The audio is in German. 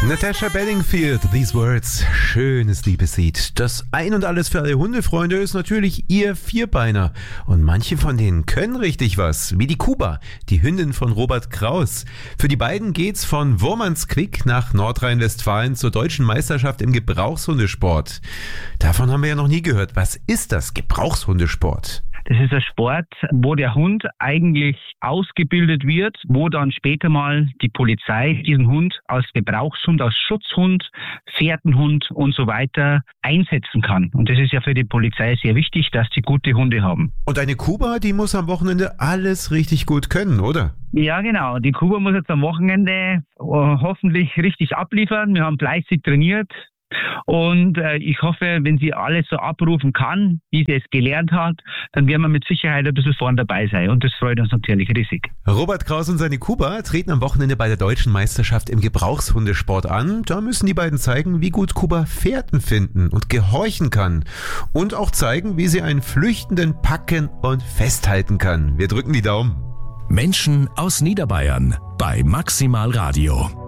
Natasha Bedingfield, These Words, schönes Liebeslied. Das Ein und Alles für alle Hundefreunde ist natürlich ihr Vierbeiner. Und manche von denen können richtig was, wie die Kuba, die Hündin von Robert Kraus. Für die beiden geht's von Wurmansquick nach Nordrhein-Westfalen zur deutschen Meisterschaft im Gebrauchshundesport. Davon haben wir ja noch nie gehört. Was ist das, Gebrauchshundesport? Das ist ein Sport, wo der Hund eigentlich ausgebildet wird, wo dann später mal die Polizei diesen Hund als Gebrauchshund, als Schutzhund, Fährtenhund und so weiter einsetzen kann. Und das ist ja für die Polizei sehr wichtig, dass die gute Hunde haben. Und eine Kuba, die muss am Wochenende alles richtig gut können, oder? Ja, genau. Die Kuba muss jetzt am Wochenende hoffentlich richtig abliefern. Wir haben fleißig trainiert. Und ich hoffe, wenn sie alles so abrufen kann, wie sie es gelernt hat, dann werden wir mit Sicherheit ein bisschen vorn dabei sein. Und das freut uns natürlich riesig. Robert Kraus und seine Kuba treten am Wochenende bei der deutschen Meisterschaft im Gebrauchshundesport an. Da müssen die beiden zeigen, wie gut Kuba Fährten finden und gehorchen kann. Und auch zeigen, wie sie einen Flüchtenden packen und festhalten kann. Wir drücken die Daumen. Menschen aus Niederbayern bei Maximal Radio.